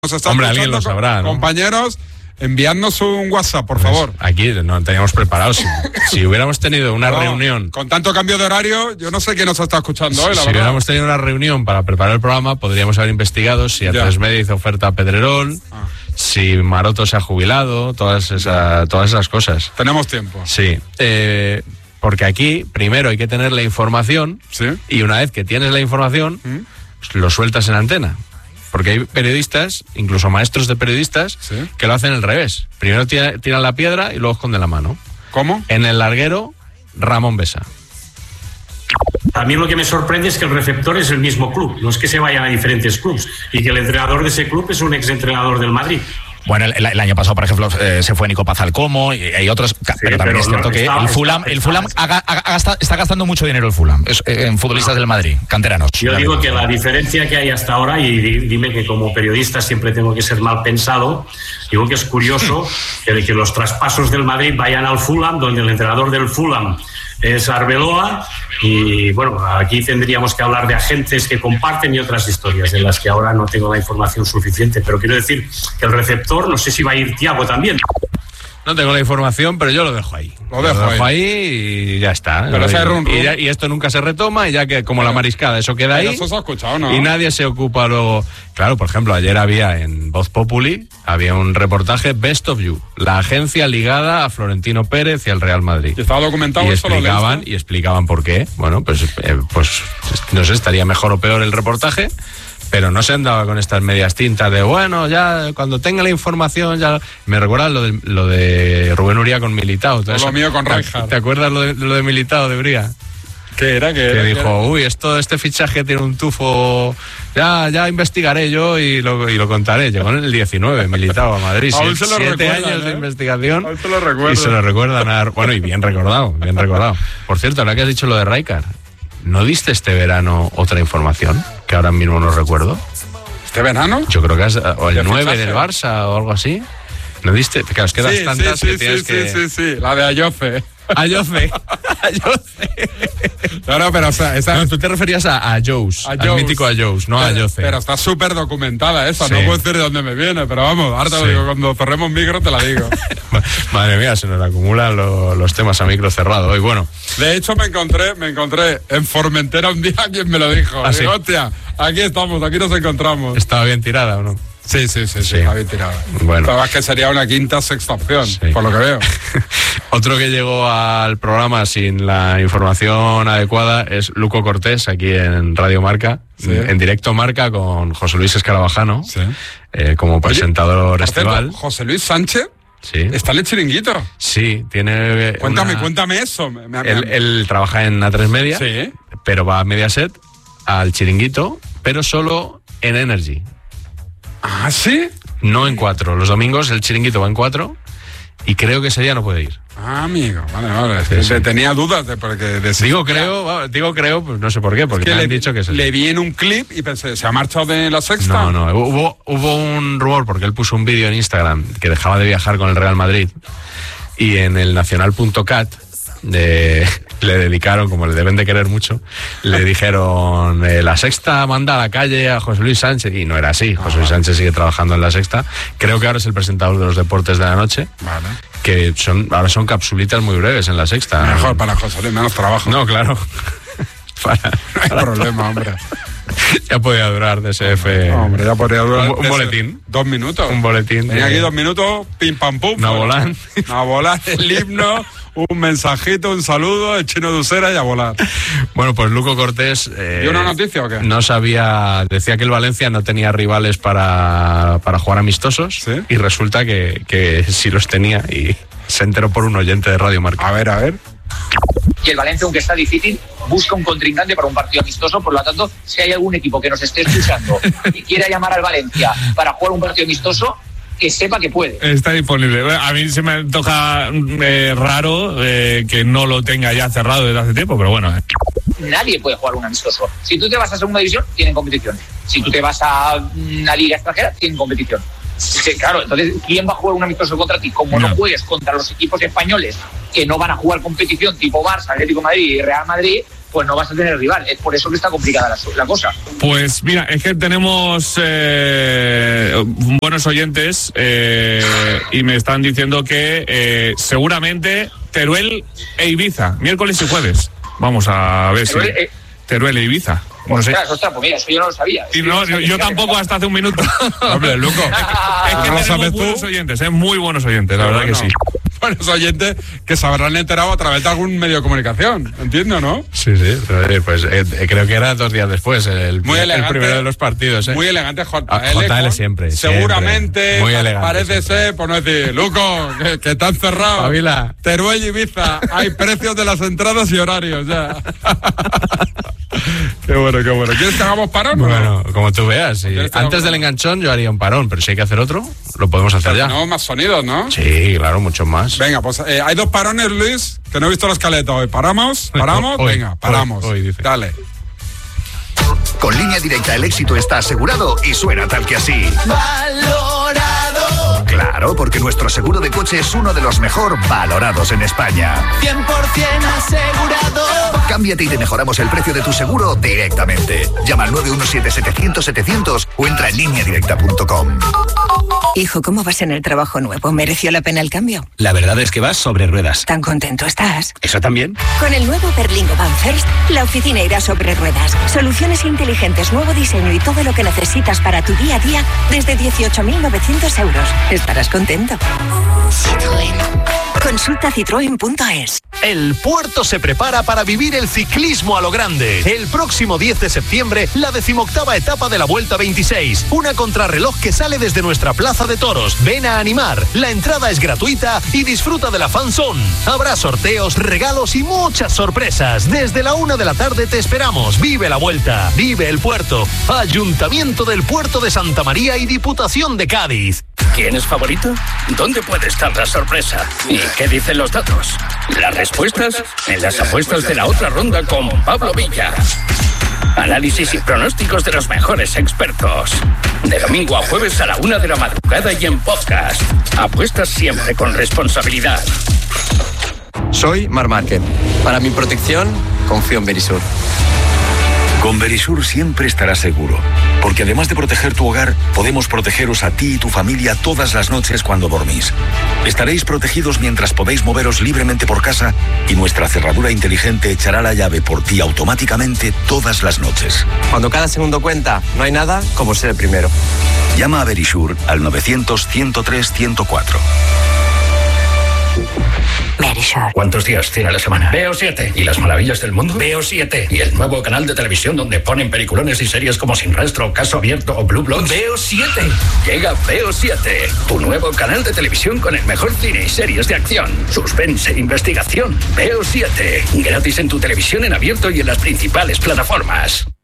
Nos está Hombre, alguien lo sabrá, ¿no? Compañeros, enviadnos un WhatsApp, por favor. Aquí no teníamos preparado. Si hubiéramos tenido una reunión... Con tanto cambio de horario, yo no sé quién nos está escuchando hoy, la Si verdad. hubiéramos tenido una reunión para preparar el programa, podríamos haber investigado si A3 Media hizo oferta a Pedrerol, si Maroto se ha jubilado, todas esas cosas. Tenemos tiempo. Sí. Porque aquí, primero hay que tener la información, ¿Sí? y una vez que tienes la información, lo sueltas en antena. Porque hay periodistas, incluso maestros de periodistas, ¿Sí? que lo hacen al revés. Primero tiran la piedra y luego esconden la mano. ¿Cómo? En el larguero, Ramón Besa. A mí lo que me sorprende es que el receptor es el mismo club, no es que se vayan a diferentes clubes, y que el entrenador de ese club es un exentrenador del Madrid. Bueno, el año pasado, por ejemplo, se fue Nico Pazalcomo y hay otros, pero también es cierto que el Fulham está gastando mucho dinero el Fulham en futbolistas del Madrid, canteranos. Yo digo que la diferencia que hay hasta ahora, y dime que como periodista siempre tengo que ser mal pensado, digo que es curioso que los traspasos del Madrid vayan al Fulham, donde el entrenador del Fulham es Arbeloa, y bueno, aquí tendríamos que hablar de agentes que comparten y otras historias de las que ahora no tengo la información suficiente, pero quiero decir que el receptor, no sé si va a ir Thiago también. No tengo la información, pero yo lo dejo ahí. Lo dejo ahí y ya está. Pero ese rum, rum. Y esto nunca se retoma, y ya que como la mariscada, eso queda ahí. Eso se ha escuchado, ¿no? Y nadie se ocupa luego. Claro, por ejemplo, ayer había en Voz Populi, había un reportaje Best of You, la agencia ligada a Florentino Pérez y al Real Madrid. ¿Y estaba documentado? Y eso explicaban por qué. Bueno, pues no sé, estaría mejor o peor el reportaje. Pero no se andaba con estas medias tintas de, bueno, ya cuando tenga la información, ya... Me recuerda lo de Rubén Uría con Militao. Lo mío con Rijkaard. ¿Te acuerdas lo de Militao, de Uría? ¿Qué era? Que dijo, este fichaje tiene un tufo, ya investigaré yo y lo contaré. Llegó en el 19, Militao a Madrid. Aún se lo 7 recuerdan, años de investigación. Aún se lo recuerdan. Y se lo recuerdan. Bueno, y bien recordado. Por cierto, ahora que has dicho lo de Rijkaard, ¿no diste este verano otra información? Que ahora mismo no recuerdo. ¿Este verano? Yo creo que o el 9 fichaje? del Barça o algo así. ¿No diste? Claro, es que das tantas que tienes que... Sí, la de Ayoce. Ayoce. No, pero o sea, No, tú te referías a Jous, al mítico Jous, no a Ayoce. Pero está súper documentada esa, Sí. no puedo decir de dónde me viene, pero vamos, ahora te lo digo, cuando cerremos micro te la digo. Madre mía, se nos acumulan los temas a micro cerrado hoy. Bueno, De hecho, me encontré en Formentera un día quien me lo dijo. ¿Ah, sí? Digo, hostia, aquí estamos, aquí nos encontramos. ¿estaba bien tirada o no? Sí, está bien tirada. Bueno. Pero es que sería una quinta, sexta opción, Sí. por lo que veo. Otro que llegó al programa sin la información adecuada es Luco Cortés, aquí en Radio Marca, Sí. en directo Marca con José Luis Escarabajano, Sí. Como presentador Por cierto, estival. José Luis Sánchez Sí. está en el Chiringuito. Sí, tiene... Cuéntame eso. Él trabaja en A3 Media, Sí. pero va a Mediaset, al Chiringuito, pero solo en Energy, ¿Ah, sí? no en 4. Los domingos el Chiringuito va en 4 y creo que ese día no puede ir. Ah, amigo, vale. Sí, sí. Tenía dudas de porque Digo creo, pues no sé por qué, porque que me le han dicho que es le vi en un clip y pensé, ¿se ha marchado de la sexta? No, hubo un rumor porque él puso un vídeo en Instagram que dejaba de viajar con el Real Madrid, y en el nacional.cat le dedicaron, como le deben de querer mucho, le dijeron, la Sexta manda a la calle a José Luis Sánchez, y no era así. José Luis Sánchez sigue trabajando en la Sexta, creo que ahora es el presentador de los deportes de la noche, Vale. que ahora son capsulitas muy breves en la Sexta. Mejor para José Luis, menos trabajo. No, claro. No hay problema, hombre. Ya podía durar DSF. Hombre, ya podría durar. Un boletín. 2 minutos. Un boletín. Tenía aquí 2 minutos, pim pam pum. Una volán. A volar el himno, un mensajito, un saludo, el Chino de Usera y a volar. Bueno, pues Luco Cortés... ¿Y una noticia o qué? No sabía... Decía que el Valencia no tenía rivales para jugar amistosos. ¿Sí? Y resulta que sí los tenía, y se enteró por un oyente de Radio Marca. A ver. Y el Valencia, aunque está difícil, busca un contrincante para un partido amistoso. Por lo tanto, si hay algún equipo que nos esté escuchando y quiera llamar al Valencia para jugar un partido amistoso, que sepa que puede. Está disponible. Bueno, a mí se me toca raro que no lo tenga ya cerrado desde hace tiempo, pero bueno. Nadie puede jugar un amistoso. Si tú te vas a segunda división, tienen competición. Si tú te vas a una liga extranjera, tienen competición. Sí, claro, entonces, ¿quién va a jugar un amistoso contra ti? Como no juegues contra los equipos españoles que no van a jugar competición tipo Barça, Atlético de Madrid y Real Madrid, pues no vas a tener rival. Es por eso que está complicada la cosa. Pues mira, es que tenemos buenos oyentes y me están diciendo que seguramente Teruel e Ibiza, miércoles y jueves. Vamos a ver Teruel, si... Teruel e Ibiza. No sé. Ostras, pues mira, eso yo no lo sabía. Y no, yo tampoco hasta hace un minuto. Hombre, Luco. Es que ¿No lo sabes tenemos buenos tú? oyentes, muy buenos oyentes, la verdad que sí. Buenos oyentes que se habrán enterado a través de algún medio de comunicación, entiendo, ¿no? Sí, pues creo que era 2 días después, el primero de los partidos. Muy elegante JL. JL siempre. Seguramente muy elegante, parece ser, por no decir, Luco, que te han cerrado. Pavila. Teruel y Ibiza, hay precios de las entradas y horarios ya. Qué bueno. ¿Quieres que hagamos parón? Bueno, como tú veas. Sí. Antes del enganchón yo haría un parón, pero si hay que hacer otro, lo podemos hacer ya. No, más sonidos, ¿no? Sí, claro, muchos más. Venga, pues hay 2 parones, Luis, que no he visto la escaleta hoy. ¿Paramos? Venga, paramos. Hoy, dice. Dale. Con Línea Directa el éxito está asegurado y suena tal que así. Valorado. Claro, porque nuestro seguro de coche es uno de los mejor valorados en España. 100% asegurado. Cámbiate y te mejoramos el precio de tu seguro directamente. Llama al 917-700-700 o entra en lineadirecta.com. Hijo, ¿cómo vas en el trabajo nuevo? ¿Mereció la pena el cambio? La verdad es que vas sobre ruedas. ¿Tan contento estás? ¿Eso también? Con el nuevo Berlingo Van First, la oficina irá sobre ruedas. Soluciones inteligentes, nuevo diseño y todo lo que necesitas para tu día a día desde 18.900 euros. Estarás contento. Citroën. Consulta citroen.es. El puerto se prepara para vivir el ciclismo a lo grande. El próximo 10 de septiembre, la 18ª etapa de la Vuelta 26. Una contrarreloj que sale desde nuestra plaza de toros. Ven a animar. La entrada es gratuita y disfruta de la fan zone. Habrá sorteos, regalos y muchas sorpresas. Desde la 1 de la tarde te esperamos. Vive la Vuelta. Vive el puerto. Ayuntamiento del Puerto de Santa María y Diputación de Cádiz. ¿Quién es favorito? ¿Dónde puede estar la sorpresa? ¿Y qué dicen los datos? Las respuestas en las apuestas de la otra ronda con Pablo Villa. Análisis y pronósticos de los mejores expertos. De domingo a jueves a la 1 de la madrugada y en podcast. Apuestas siempre con responsabilidad. Soy Marc Márquez. Para mi protección, confío en Verisur. Con Verisur siempre estarás seguro, porque además de proteger tu hogar, podemos protegeros a ti y tu familia todas las noches cuando dormís. Estaréis protegidos mientras podéis moveros libremente por casa y nuestra cerradura inteligente echará la llave por ti automáticamente todas las noches. Cuando cada segundo cuenta, no hay nada como ser el primero. Llama a Verisur al 900-103-104. ¿Cuántos días tiene la semana? Veo 7. ¿Y las maravillas del mundo? Veo 7. ¿Y el nuevo canal de televisión donde ponen peliculones y series como Sin Rastro, Caso Abierto o Blue Bloods? Veo 7. Llega Veo 7, tu nuevo canal de televisión con el mejor cine y series de acción, suspense e investigación. Veo 7. Gratis en tu televisión en abierto y en las principales plataformas.